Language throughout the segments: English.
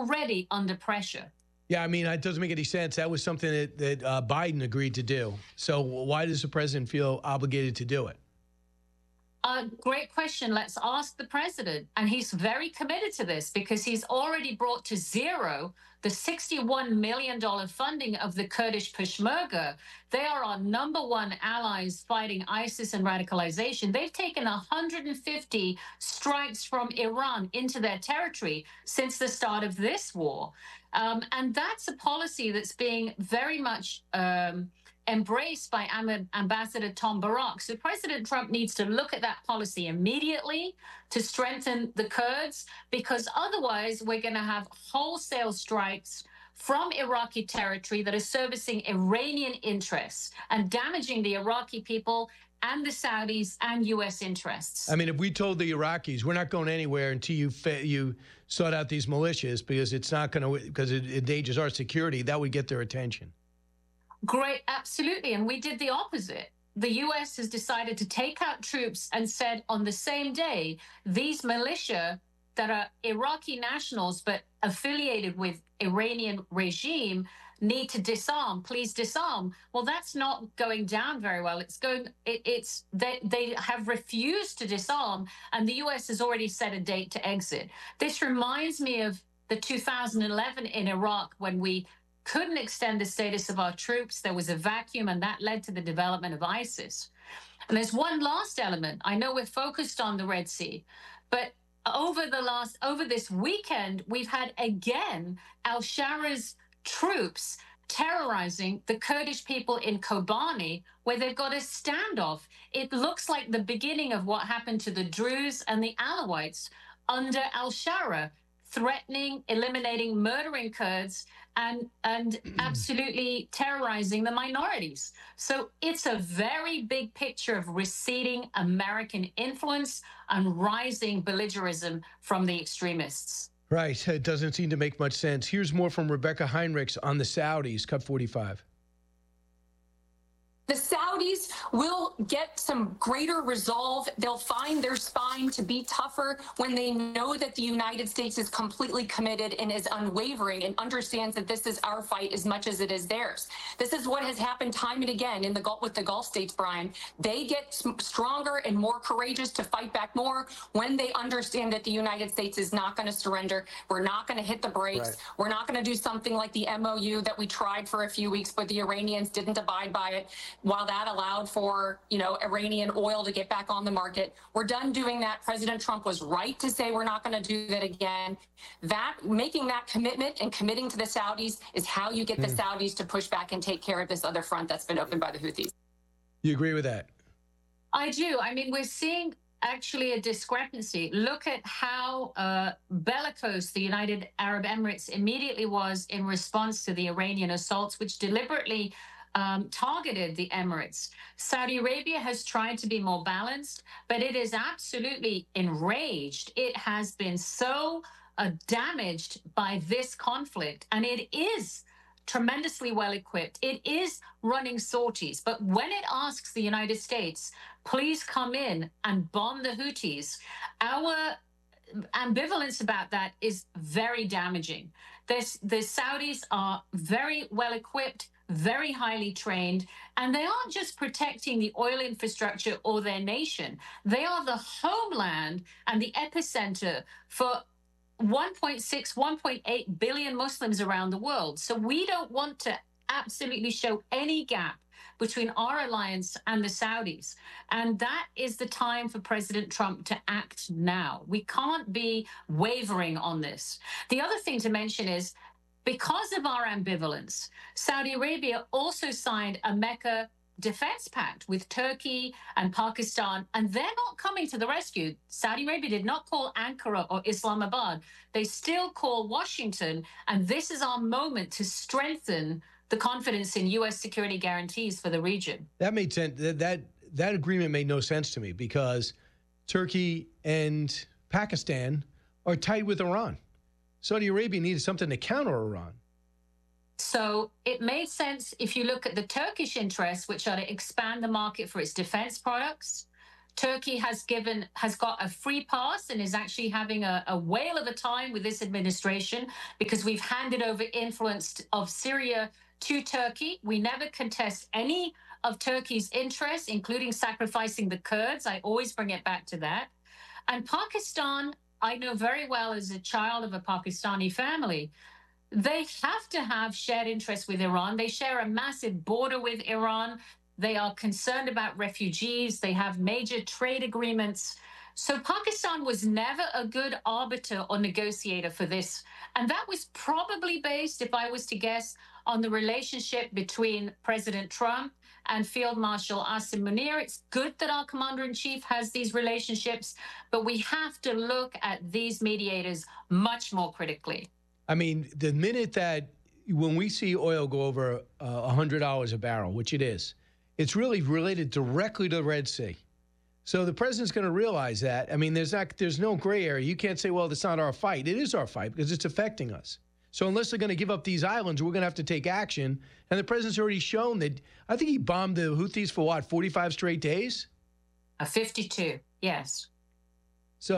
already under pressure. Yeah, I mean, it doesn't make any sense. That was something that Biden agreed to do. So why does the president feel obligated to do it? Great question. Let's ask the president. And he's very committed to this because he's already brought to zero the $61 million funding of the Kurdish Peshmerga. They are our #1 allies fighting ISIS and radicalization. They've taken 150 strikes from Iran into their territory since the start of this war. And that's a policy that's being very much embraced by Ambassador Tom Barak. So President Trump needs to look at that policy immediately to strengthen the Kurds, because otherwise we're going to have wholesale strikes from Iraqi territory that are servicing Iranian interests and damaging the Iraqi people and the Saudis and U.S. interests. I mean, if we told the Iraqis, we're not going anywhere until you sort out these militias because it's not going to, because it endangers our security, that would get their attention. Great, absolutely. And we did the opposite. The U.S. has decided to take out troops and said on the same day, these militia that are Iraqi nationals but affiliated with Iranian regime need to disarm. Please disarm. Well, that's not going down very well. They have refused to disarm, and the U.S. has already set a date to exit. This reminds me of the 2011 in Iraq when we couldn't extend the status of our troops. There was a vacuum, and that led to the development of ISIS. And there's one last element. I know we're focused on the Red Sea, but over this weekend, we've had again al-Shara's troops terrorizing the Kurdish people in Kobani, where they've got a standoff. It looks like the beginning of what happened to the Druze and the Alawites under al-Shara, threatening, eliminating, murdering Kurds, and absolutely terrorizing the minorities. So it's a very big picture of receding American influence and rising belligerism from the extremists. Right. It doesn't seem to make much sense. Here's more from Rebecca Heinrichs on the Saudis, Cut 45. The Saudis will get some greater resolve. They'll find their spine to be tougher when they know that the United States is completely committed and is unwavering and understands that this is our fight as much as it is theirs. This is what has happened time and again in the Gulf with the Gulf states, Brian. They get stronger and more courageous to fight back more when they understand that the United States is not going to surrender. We're not going to hit the brakes. Right. We're not going to do something like the MOU that we tried for a few weeks, but the Iranians didn't abide by it. While that allowed for, Iranian oil to get back on the market, we're done doing that. President Trump was right to say we're not going to do that again. Making that commitment and committing to the Saudis is how you get the Saudis to push back and take care of this other front that's been opened by the Houthis. You agree with that? I do. I mean, we're seeing actually a discrepancy. Look at how bellicose the United Arab Emirates immediately was in response to the Iranian assaults, which deliberately targeted the Emirates. Saudi Arabia has tried to be more balanced, but it is absolutely enraged. It has been so damaged by this conflict, and it is tremendously well equipped. It is running sorties, but when it asks the United States, please come in and bomb the Houthis, our ambivalence about that is very damaging. The Saudis are very well equipped, very highly trained, and they aren't just protecting the oil infrastructure or their nation. They are the homeland and the epicenter for 1.6, 1.8 billion Muslims around the world. So we don't want to absolutely show any gap between our alliance and the Saudis. And that is the time for President Trump to act now. We can't be wavering on this. The other thing to mention is, because of our ambivalence, Saudi Arabia also signed a Mecca defense pact with Turkey and Pakistan, and they're not coming to the rescue. Saudi Arabia did not call Ankara or Islamabad. They still call Washington, and this is our moment to strengthen the confidence in U.S. security guarantees for the region. That made sense. That agreement made no sense to me because Turkey and Pakistan are tied with Iran. Saudi Arabia needed something to counter Iran. So it made sense if you look at the Turkish interests, which are to expand the market for its defense products, Turkey has got a free pass and is actually having a whale of a time with this administration because we've handed over influence of Syria to Turkey. We never contest any of Turkey's interests, including sacrificing the Kurds. I always bring it back to that. And Pakistan, I know very well as a child of a Pakistani family, they have to have shared interests with Iran. They share a massive border with Iran. They are concerned about refugees. They have major trade agreements. So Pakistan was never a good arbiter or negotiator for this. And that was probably based, if I was to guess, on the relationship between President Trump and Field Marshal Asim Munir. It's good that our commander-in-chief has these relationships, but we have to look at these mediators much more critically. I mean, the minute that when we see oil go over $100 a barrel, which it is, it's really related directly to the Red Sea. So the president's going to realize that. I mean, there's no gray area. You can't say, well, it's not our fight. It is our fight because it's affecting us. So unless they're going to give up these islands, we're going to have to take action. And the president's already shown that, I think he bombed the Houthis for what, 45 straight days? 52, yes. So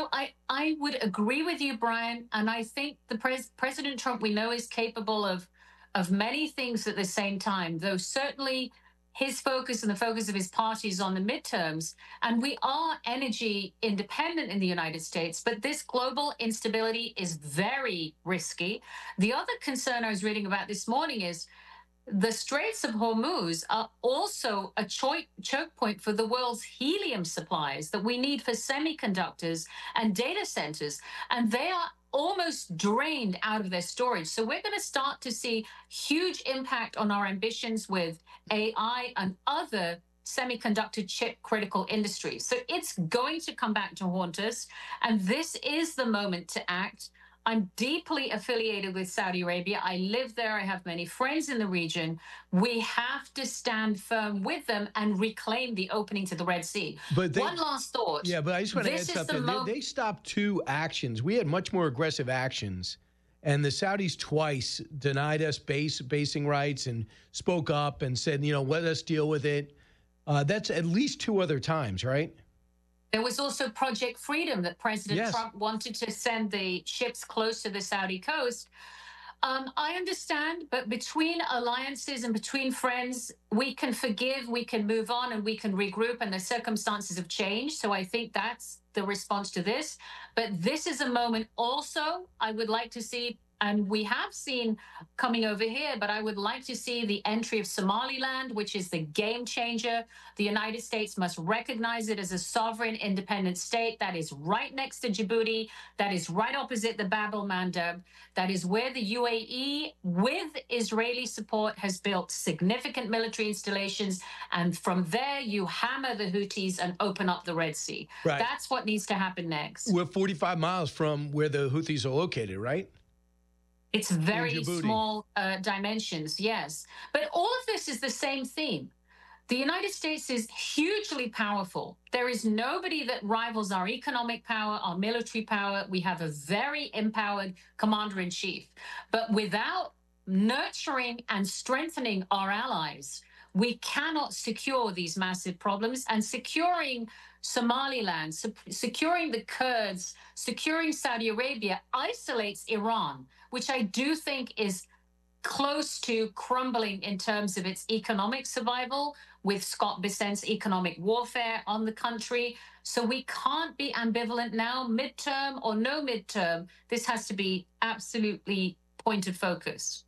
I would agree with you, Brian. And I think the President Trump, we know, is capable of many things at the same time, though certainly his focus and the focus of his party is on the midterms. And we are energy independent in the United States, but this global instability is very risky. The other concern I was reading about this morning is the Straits of Hormuz are also a choke point for the world's helium supplies that we need for semiconductors and data centers. And they are almost drained out of their storage. So we're going to start to see huge impact on our ambitions with AI and other semiconductor chip critical industries. So it's going to come back to haunt us. And this is the moment to act. I'm deeply affiliated with Saudi Arabia. I live there. I have many friends in the region. We have to stand firm with them and reclaim the opening to the Red Sea. But one last thought. Yeah, but I just want to add something. They stopped 2 actions. We had much more aggressive actions. And the Saudis twice denied us basing rights and spoke up and said, let us deal with it. That's at least 2 other times, right? There was also Project Freedom that President Trump wanted to send the ships close to the Saudi coast. I understand, but between alliances and between friends, we can forgive, we can move on, and we can regroup, and the circumstances have changed. So I think that's the response to this. But this is a moment also I would like to see, and we have seen coming over here, but I would like to see the entry of Somaliland, which is the game changer. The United States must recognize it as a sovereign, independent state that is right next to Djibouti, that is right opposite the Bab el-Mandeb, that is where the UAE, with Israeli support, has built significant military installations. And from there, you hammer the Houthis and open up the Red Sea. Right. That's what needs to happen next. We're 45 miles from where the Houthis are located, right? It's very small dimensions, yes. But all of this is the same theme. The United States is hugely powerful. There is nobody that rivals our economic power, our military power. We have a very empowered commander-in-chief. But without nurturing and strengthening our allies, we cannot secure these massive problems. And securing Somaliland, securing the Kurds, securing Saudi Arabia isolates Iran, which I do think is close to crumbling in terms of its economic survival, with Scott Bessent's economic warfare on the country. So we can't be ambivalent now, midterm or no midterm. This has to be absolutely pointed focus.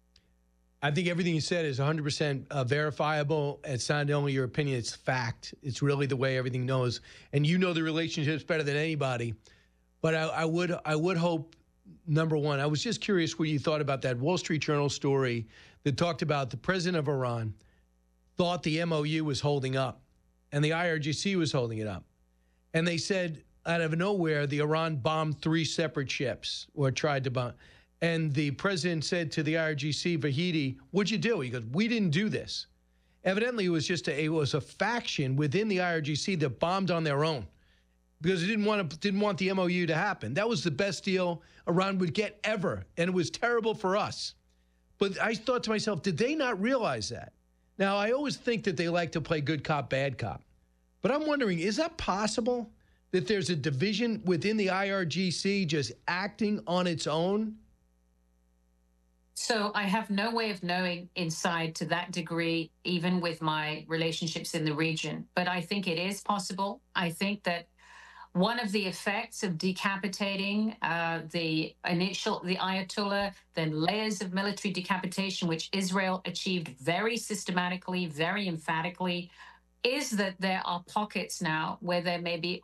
I think everything you said is 100% verifiable. It's not only your opinion, it's fact. It's really the way everything knows. And you know the relationships better than anybody. But I would hope, number one, I was just curious what you thought about that Wall Street Journal story that talked about the president of Iran thought the MOU was holding up and the IRGC was holding it up. And they said out of nowhere, the Iran bombed 3 separate ships or tried to bomb. And the president said to the IRGC, Vahidi, what'd you do? He goes, we didn't do this. Evidently, it was just a faction within the IRGC that bombed on their own because it didn't want the MOU to happen. That was the best deal Iran would get ever, and it was terrible for us. But I thought to myself, did they not realize that? Now, I always think that they like to play good cop, bad cop. But I'm wondering, is that possible that there's a division within the IRGC just acting on its own? So I have no way of knowing inside to that degree, even with my relationships in the region. But I think it is possible. I think that one of the effects of decapitating the Ayatollah, then layers of military decapitation, which Israel achieved very systematically, very emphatically, is that there are pockets now where there may be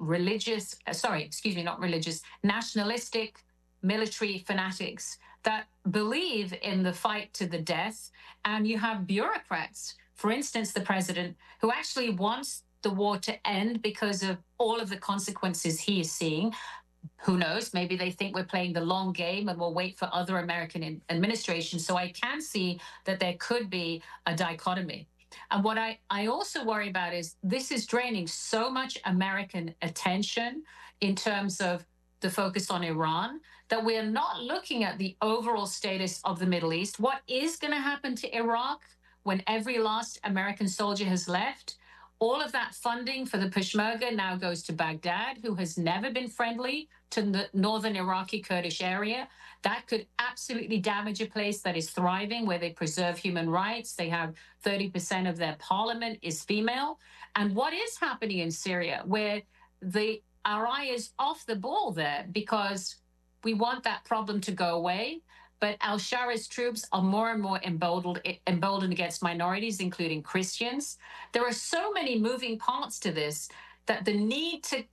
nationalistic military fanatics that believe in the fight to the death. And you have bureaucrats, for instance, the president, who actually wants the war to end because of all of the consequences he is seeing. Who knows? Maybe they think we're playing the long game and we'll wait for other American administrations. So I can see that there could be a dichotomy. And what I also worry about is this is draining so much American attention in terms of the focus on Iran that we're not looking at the overall status of the Middle East. What is going to happen to Iraq when every last American soldier has left? All of that funding for the Peshmerga now goes to Baghdad, who has never been friendly to the northern Iraqi Kurdish area. That could absolutely damage a place that is thriving, where they preserve human rights. They have 30% of their parliament is female. And what is happening in Syria, where our eye is off the ball there because we want that problem to go away. But al-Shara's troops are more and more emboldened against minorities, including Christians. There are so many moving parts to this that the need to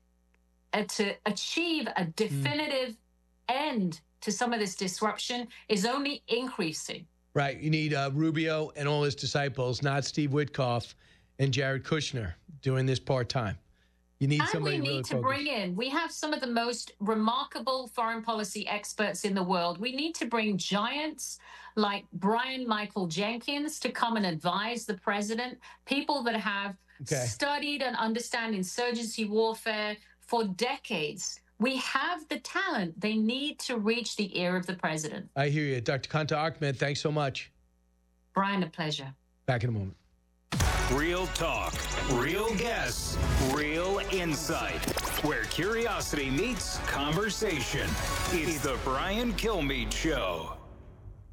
achieve a definitive end to some of this disruption is only increasing. Right. You need Rubio and all his disciples, not Steve Witkoff and Jared Kushner doing this part-time. You need somebody really focused. And we need to bring in, we have some of the most remarkable foreign policy experts in the world. We need to bring giants like Brian Michael Jenkins to come and advise the president, people that have studied and understand insurgency warfare for decades. We have the talent. They need to reach the ear of the president. I hear you. Dr. Kanta Ahmed, thanks so much. Brian, a pleasure. Back in a moment. Real talk, real guests, real insight. Where curiosity meets conversation. It's the Brian Kilmeade Show.